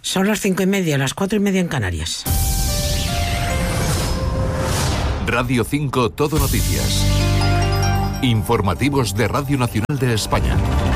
Son las 5:30, las 4:30 en Canarias. Radio 5 Todo Noticias. Informativos de Radio Nacional de España.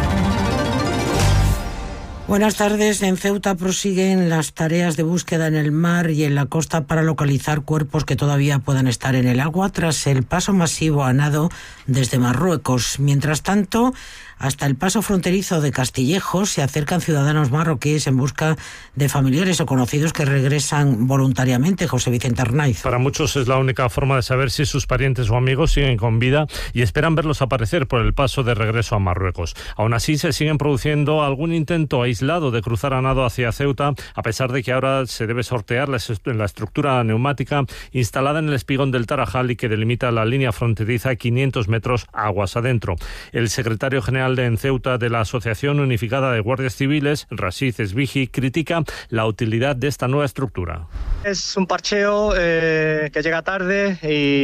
Buenas tardes. En Ceuta prosiguen las tareas de búsqueda en el mar y en la costa para localizar cuerpos que todavía puedan estar en el agua tras el paso masivo a nado desde Marruecos. Mientras tanto, hasta el paso fronterizo de Castillejos se acercan ciudadanos marroquíes en busca de familiares o conocidos que regresan voluntariamente. José Vicente Arnaiz. Para muchos es la única forma de saber si sus parientes o amigos siguen con vida y esperan verlos aparecer por el paso de regreso a Marruecos. Aún así, se siguen produciendo algún intento aislado de cruzar a nado hacia Ceuta, a pesar de que ahora se debe sortear la estructura neumática instalada en el espigón del Tarajal y que delimita la línea fronteriza a 500 metros aguas adentro. El secretario general en Ceuta de la Asociación Unificada de Guardias Civiles, Rashid Esbiji, critica la utilidad de esta nueva estructura. Es un parcheo que llega tarde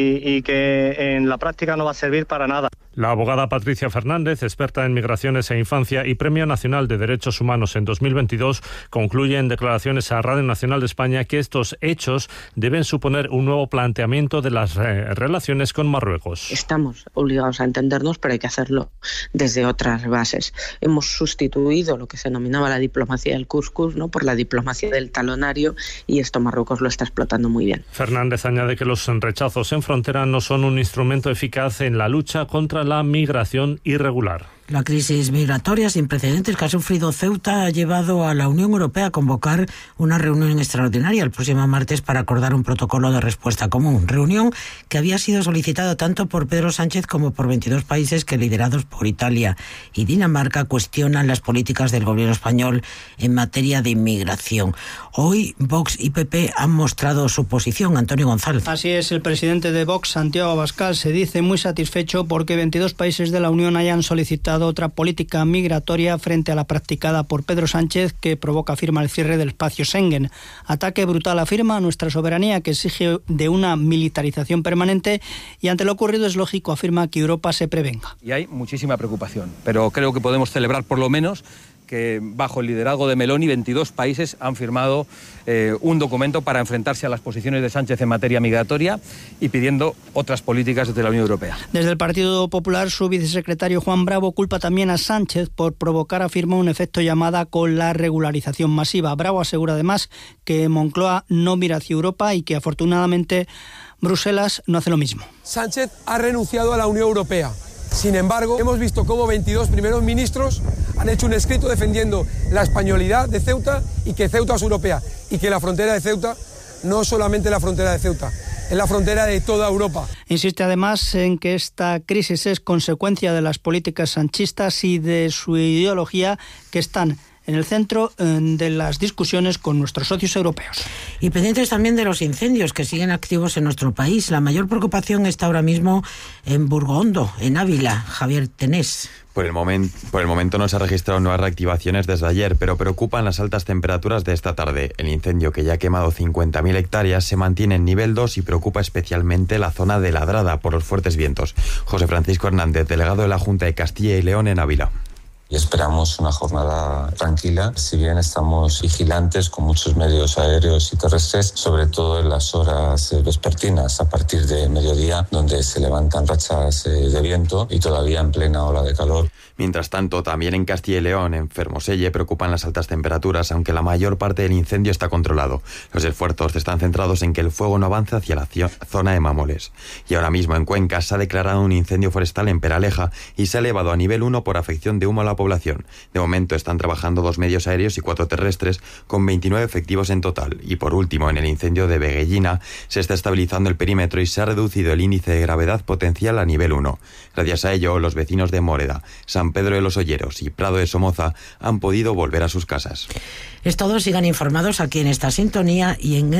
y que en la práctica no va a servir para nada. La abogada Patricia Fernández, experta en migraciones e infancia y Premio Nacional de Derechos Humanos en 2022, concluye en declaraciones a Radio Nacional de España que estos hechos deben suponer un nuevo planteamiento de las relaciones con Marruecos. Estamos obligados a entendernos, pero hay que hacerlo desde otras bases. Hemos sustituido lo que se denominaba la diplomacia del cuscús, ¿no?, por la diplomacia del talonario, y esto Marruecos lo está explotando muy bien. Fernández añade que los rechazos en frontera no son un instrumento eficaz en la lucha contra la migración irregular. La crisis migratoria sin precedentes que ha sufrido Ceuta ha llevado a la Unión Europea a convocar una reunión extraordinaria el próximo martes para acordar un protocolo de respuesta común. Reunión que había sido solicitada tanto por Pedro Sánchez como por 22 países que, liderados por Italia y Dinamarca, cuestionan las políticas del gobierno español en materia de inmigración. Hoy Vox y PP han mostrado su posición. Antonio González. Así es, el presidente de Vox, Santiago Abascal, se dice muy satisfecho porque 22 países de la Unión hayan solicitado otra política migratoria frente a la practicada por Pedro Sánchez, que provoca, afirma, el cierre del espacio Schengen. Ataque brutal, afirma, a nuestra soberanía, que exige de una militarización permanente, y ante lo ocurrido es lógico, afirma, que Europa se prevenga. Y hay muchísima preocupación, pero creo que podemos celebrar por lo menos que bajo el liderazgo de Meloni 22 países han firmado un documento para enfrentarse a las posiciones de Sánchez en materia migratoria y pidiendo otras políticas desde la Unión Europea. Desde el Partido Popular, su vicesecretario Juan Bravo culpa también a Sánchez por provocar, afirma, un efecto llamada con la regularización masiva. Bravo asegura además que Moncloa no mira hacia Europa y que afortunadamente Bruselas no hace lo mismo. Sánchez ha renunciado a la Unión Europea. Sin embargo, hemos visto cómo 22 primeros ministros han hecho un escrito defendiendo la españolidad de Ceuta y que Ceuta es europea, y que la frontera de Ceuta no es solamente la frontera de Ceuta, es la frontera de toda Europa. Insiste además en que esta crisis es consecuencia de las políticas sanchistas y de su ideología, que están en el centro de las discusiones con nuestros socios europeos. Y pendientes también de los incendios que siguen activos en nuestro país. La mayor preocupación está ahora mismo en Burgondo, en Ávila. Javier Tenés. Por el momento no se han registrado nuevas reactivaciones desde ayer, pero preocupan las altas temperaturas de esta tarde. El incendio, que ya ha quemado 50.000 hectáreas, se mantiene en nivel 2 y preocupa especialmente la zona de Ladrada por los fuertes vientos. José Francisco Hernández, delegado de la Junta de Castilla y León en Ávila. Y esperamos una jornada tranquila, si bien estamos vigilantes con muchos medios aéreos y terrestres, sobre todo en las horas vespertinas, a partir de mediodía, donde se levantan rachas de viento y todavía en plena ola de calor. Mientras tanto, también en Castilla y León, en Fermoselle, preocupan las altas temperaturas, aunque la mayor parte del incendio está controlado. Los esfuerzos están centrados en que el fuego no avance hacia la zona de Mamoles. Y ahora mismo en Cuenca se ha declarado un incendio forestal en Peraleja y se ha elevado a nivel 1 por afección de humo a la población. De momento están trabajando 2 medios aéreos y 4 terrestres, con 29 efectivos en total. Y por último, en el incendio de Veguellina se está estabilizando el perímetro y se ha reducido el índice de gravedad potencial a nivel 1. Gracias a ello, los vecinos de Móreda, San Pedro de los Olleros y Prado de Somoza han podido volver a sus casas. Es todo. Sigan informados aquí en esta sintonía y en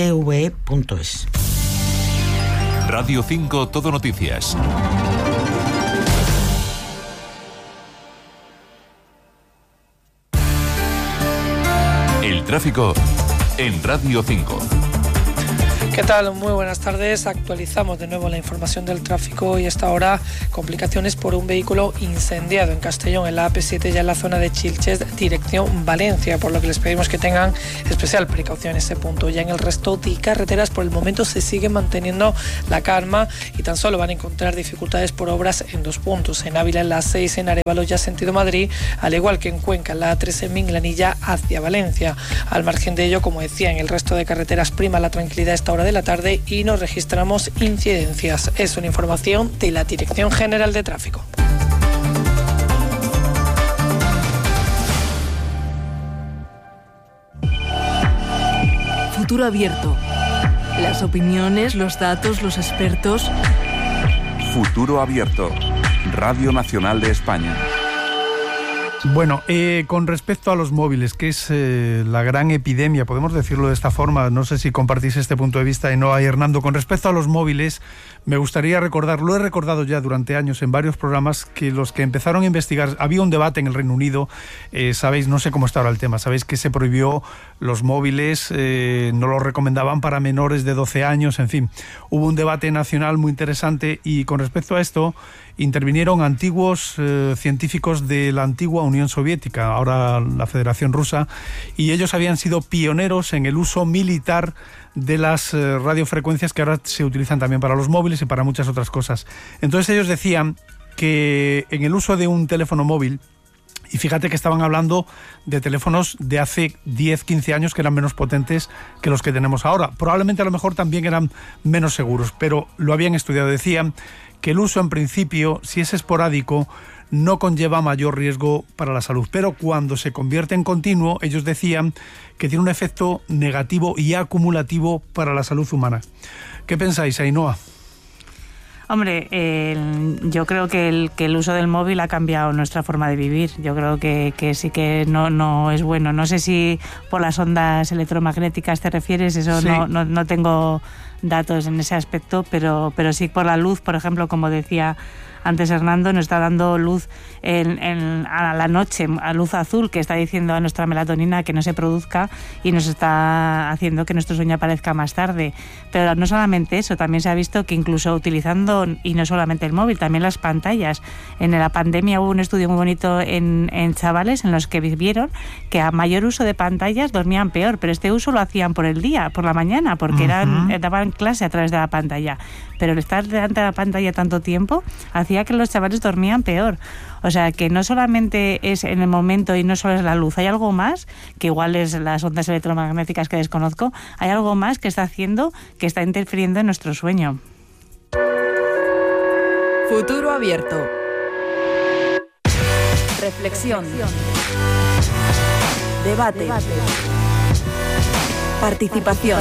rtve.es. Radio 5 Todo Noticias. El tráfico en Radio 5. ¿Qué tal? Muy buenas tardes. Actualizamos de nuevo la información del tráfico y hasta ahora complicaciones por un vehículo incendiado en Castellón, en la AP7, ya en la zona de Chilches, dirección Valencia, por lo que les pedimos que tengan especial precaución en ese punto. Ya en el resto de carreteras por el momento se sigue manteniendo la calma y tan solo van a encontrar dificultades por obras en 2 puntos. En Ávila, en la 6, en Arévalo, ya sentido Madrid, al igual que en Cuenca, en la A3 en Minglanilla hacia Valencia. Al margen de ello, como decía, en el resto de carreteras prima la tranquilidad a esta hora de la tarde y no registramos incidencias. Es una información de la Dirección General de Tráfico. Futuro abierto. Las opiniones, los datos, los expertos. Futuro abierto. Radio Nacional de España. Bueno, con respecto a los móviles, que es la gran epidemia, podemos decirlo de esta forma, no sé si compartís este punto de vista, Ainhoa y Hernando. Con respecto a los móviles, me gustaría recordar, lo he recordado ya durante años en varios programas, que los que empezaron a investigar, había un debate en el Reino Unido, sabéis, no sé cómo está ahora el tema, sabéis que se prohibió los móviles, no los recomendaban para menores de 12 años, en fin, hubo un debate nacional muy interesante y con respecto a esto intervinieron antiguos científicos de la antigua Unión Soviética, ahora la Federación Rusa, y ellos habían sido pioneros en el uso militar de las radiofrecuencias que ahora se utilizan también para los móviles y para muchas otras cosas. Entonces ellos decían que en el uso de un teléfono móvil, y fíjate que estaban hablando de teléfonos de hace 10, 15 años que eran menos potentes que los que tenemos ahora. Probablemente a lo mejor también eran menos seguros, pero lo habían estudiado. Decían que el uso en principio, si es esporádico, no conlleva mayor riesgo para la salud. Pero cuando se convierte en continuo, ellos decían que tiene un efecto negativo y acumulativo para la salud humana. ¿Qué pensáis, Ainhoa? Hombre, yo creo que el uso del móvil ha cambiado nuestra forma de vivir. Yo creo que sí que no es bueno. No sé si por las ondas electromagnéticas te refieres, eso sí. No tengo datos en ese aspecto, pero sí por la luz, por ejemplo, como decía antes Hernando, nos está dando luz a la noche, a luz azul, que está diciendo a nuestra melatonina que no se produzca y nos está haciendo que nuestro sueño aparezca más tarde. Pero no solamente eso, también se ha visto que incluso utilizando, y no solamente el móvil, también las pantallas. En la pandemia hubo un estudio muy bonito en chavales en los que vieron que a mayor uso de pantallas dormían peor, pero este uso lo hacían por el día, por la mañana, porque daban clase a través de la pantalla. Pero el estar delante de la pantalla tanto tiempo hacía que los chavales dormían peor. O sea, que no solamente es en el momento y no solo es la luz, hay algo más, que igual es las ondas electromagnéticas que desconozco, hay algo más que está haciendo, que está interfiriendo en nuestro sueño. Futuro abierto. Reflexión. Debate. Participación.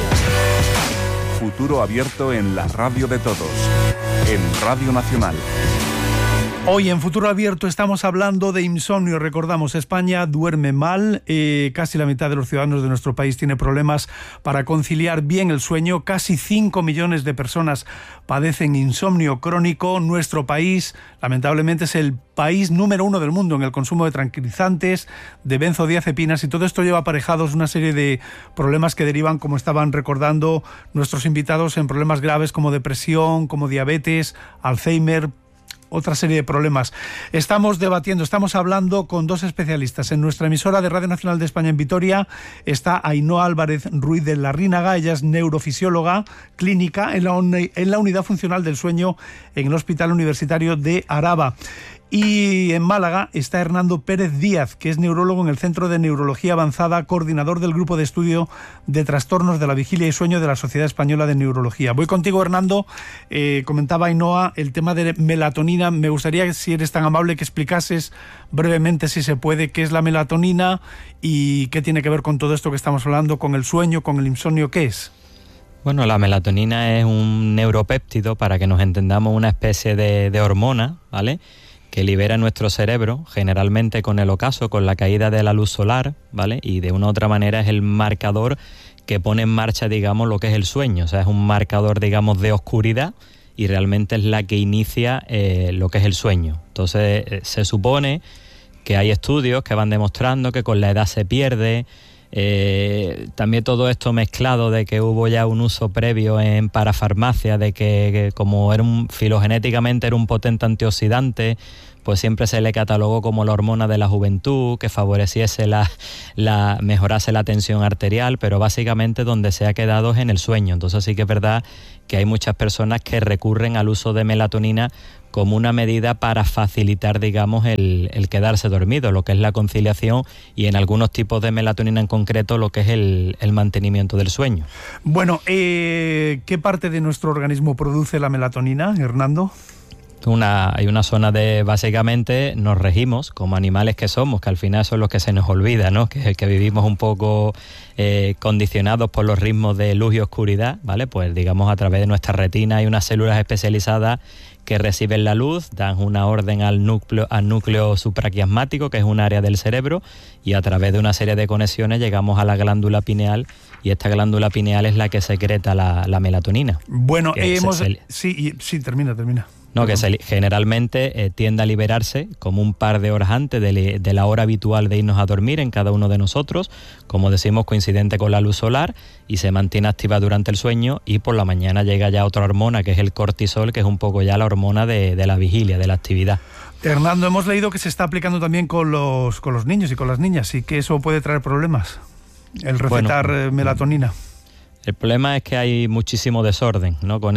Futuro abierto en la radio de todos, en Radio Nacional. Hoy en Futuro Abierto estamos hablando de insomnio. Recordamos, España duerme mal, casi la mitad de los ciudadanos de nuestro país tiene problemas para conciliar bien el sueño, casi 5 millones de personas padecen insomnio crónico. Nuestro país, lamentablemente, es el país número 1 del mundo en el consumo de tranquilizantes, de benzodiazepinas, y todo esto lleva aparejados una serie de problemas que derivan, como estaban recordando nuestros invitados, en problemas graves como depresión, como diabetes, Alzheimer, otra serie de problemas. Estamos debatiendo, estamos hablando con 2 especialistas. En nuestra emisora de Radio Nacional de España en Vitoria está Ainhoa Álvarez Ruiz de Larrínaga. Ella es neurofisióloga clínica en la Unidad Funcional del Sueño en el Hospital Universitario de Araba. Y en Málaga está Hernando Pérez Díaz, que es neurólogo en el Centro de Neurología Avanzada, coordinador del Grupo de Estudio de Trastornos de la Vigilia y Sueño de la Sociedad Española de Neurología. Voy contigo, Hernando. Comentaba Ainhoa el tema de melatonina. Me gustaría, si eres tan amable, que explicases brevemente, si se puede, qué es la melatonina y qué tiene que ver con todo esto que estamos hablando, con el sueño, con el insomnio. ¿Qué es? Bueno, la melatonina es un neuropéptido, para que nos entendamos, una especie de hormona, ¿vale?, que libera nuestro cerebro, generalmente con el ocaso, con la caída de la luz solar, ¿vale? Y de una u otra manera es el marcador que pone en marcha, digamos, lo que es el sueño. O sea, es un marcador, digamos, de oscuridad, y realmente es la que inicia lo que es el sueño. Entonces, se supone que hay estudios que van demostrando que con la edad se pierde, También todo esto mezclado de que hubo ya un uso previo en parafarmacia, de que como era filogenéticamente era un potente antioxidante, pues siempre se le catalogó como la hormona de la juventud, que favoreciese mejorase la tensión arterial, pero básicamente donde se ha quedado es en el sueño. Entonces sí que es verdad que hay muchas personas que recurren al uso de melatonina como una medida para facilitar, digamos, el quedarse dormido, lo que es la conciliación, y en algunos tipos de melatonina en concreto lo que es el mantenimiento del sueño. Bueno, ¿qué parte de nuestro organismo produce la melatonina, Hernando? Hay una zona de, básicamente, nos regimos como animales que somos, que al final eso es lo que se nos olvida, ¿no? Que vivimos un poco condicionados por los ritmos de luz y oscuridad, ¿vale? Pues digamos a través de nuestra retina hay unas células especializadas que reciben la luz, dan una orden al núcleo supraquiasmático, que es un área del cerebro, y a través de una serie de conexiones llegamos a la glándula pineal, y esta glándula pineal es la que secreta la melatonina. Bueno, Sí, termina. No, que generalmente tiende a liberarse como un par de horas antes de la hora habitual de irnos a dormir en cada uno de nosotros, como decimos, coincidente con la luz solar, y se mantiene activa durante el sueño, y por la mañana llega ya otra hormona, que es el cortisol, que es un poco ya la hormona de la vigilia, de la actividad. Hernando, hemos leído que se está aplicando también con los niños y con las niñas, y que eso puede traer problemas, el recetar melatonina. El problema es que hay muchísimo desorden, ¿no? Con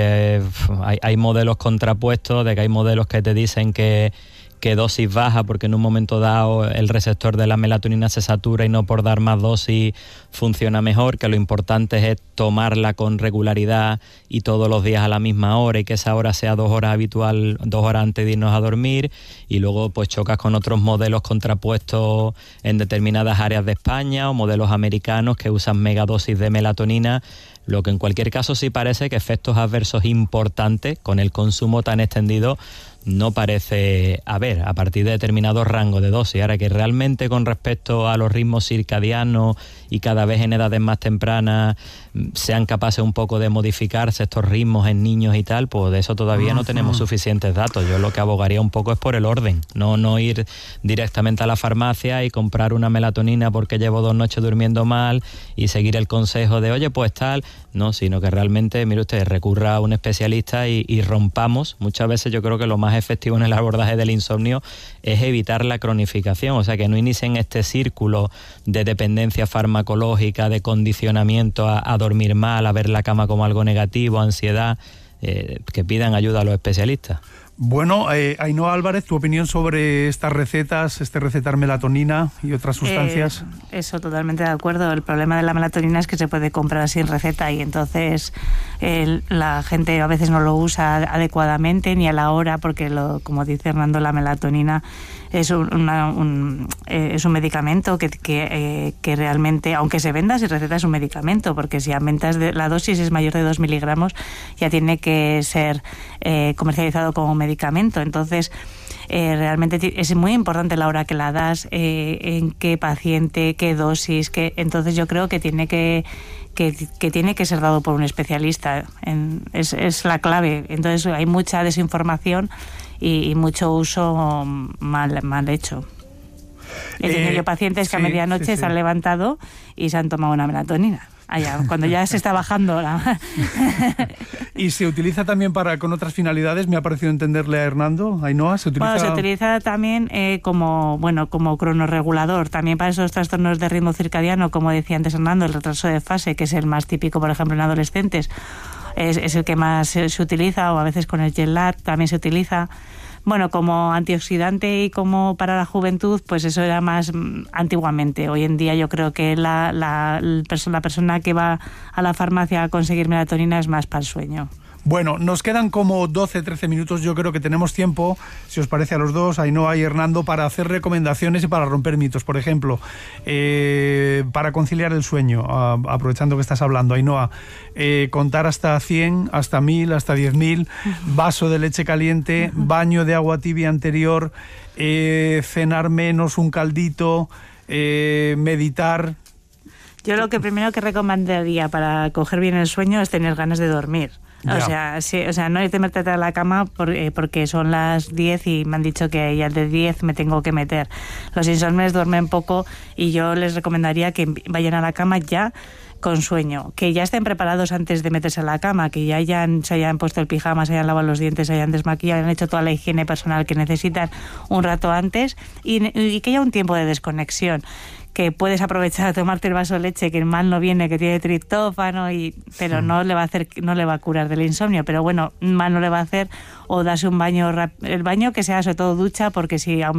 hay modelos contrapuestos, de que hay modelos que te dicen que dosis baja, porque en un momento dado el receptor de la melatonina se satura y no por dar más dosis funciona mejor, que lo importante es tomarla con regularidad y todos los días a la misma hora, y que esa hora sea 2 horas habitual, 2 horas antes de irnos a dormir, y luego pues chocas con otros modelos contrapuestos en determinadas áreas de España o modelos americanos que usan megadosis de melatonina, lo que en cualquier caso sí parece que efectos adversos importantes con el consumo tan extendido no parece haber a partir de determinados rangos de dosis. Ahora que realmente con respecto a los ritmos circadianos y cada vez en edades más tempranas sean capaces un poco de modificarse estos ritmos en niños y tal, pues de eso todavía no tenemos suficientes datos. Yo lo que abogaría un poco es por el orden, no ir directamente a la farmacia y comprar una melatonina porque llevo 2 noches durmiendo mal y seguir el consejo de oye pues tal, no, sino que realmente, mire usted, recurra a un especialista y rompamos. Muchas veces yo creo que lo más efectivo en el abordaje del insomnio es evitar la cronificación, o sea, que no inicien este círculo de dependencia farmacológica, de condicionamiento a dormir mal, a ver la cama como algo negativo, ansiedad, que pidan ayuda a los especialistas. Bueno, Ainhoa Álvarez, tu opinión sobre estas recetas, recetar melatonina y otras sustancias. Eso, totalmente de acuerdo. El problema de la melatonina es que se puede comprar sin receta, y entonces la gente a veces no lo usa adecuadamente ni a la hora, porque como dice Hernando, la melatonina es un medicamento que realmente, aunque se venda sin receta, es un medicamento, porque si aumentas la dosis es mayor de 2 miligramos, ya tiene que ser comercializado como medicamento. Entonces realmente es muy importante la hora que la das, en qué paciente, qué dosis, entonces yo creo que tiene que tiene que ser dado por un especialista. Es la clave. Entonces hay mucha desinformación y mucho uso mal hecho. He tenido yo pacientes que a medianoche se han levantado y se han tomado una melatonina. Cuando ya se está bajando ¿Y se utiliza también con otras finalidades? Me ha parecido entenderle a Hernando. Ainhoa, ¿se utiliza? Bueno, se utiliza también como cronorregulador, también para esos trastornos de ritmo circadiano, como decía antes Hernando, el retraso de fase, que es el más típico, por ejemplo, en adolescentes, es el que más se utiliza, o a veces con el jet lag también se utiliza. Bueno, como antioxidante y como para la juventud, pues eso era más antiguamente. Hoy en día yo creo que la persona que va a la farmacia a conseguir melatonina es más para el sueño. Bueno, nos quedan como 12-13 minutos. Yo creo que tenemos tiempo, si os parece a los dos, Ainhoa y Hernando, para hacer recomendaciones y para romper mitos. Por ejemplo, para conciliar el sueño, aprovechando que estás hablando, Ainhoa, contar hasta 100, hasta 1000, hasta 10.000, vaso de leche caliente, baño de agua tibia anterior, cenar menos, un caldito, meditar. Yo lo que primero que recomendaría para coger bien el sueño es tener ganas de dormir. O sea, sí, o sea, no hay que meterte a la cama porque son las 10 y me han dicho que ya de 10 me tengo que meter. Los insomnes duermen poco y yo les recomendaría que vayan a la cama ya con sueño, que ya estén preparados antes de meterse a la cama, que ya se hayan puesto el pijama, se hayan lavado los dientes, se hayan desmaquillado, hayan hecho toda la higiene personal que necesitan un rato antes y que haya un tiempo de desconexión, que puedes aprovechar a tomarte el vaso de leche que mal no viene, que tiene triptófano, pero no le va a curar del insomnio, pero bueno, mal no le va a hacer, o darse un baño, el baño que sea sobre todo ducha, porque si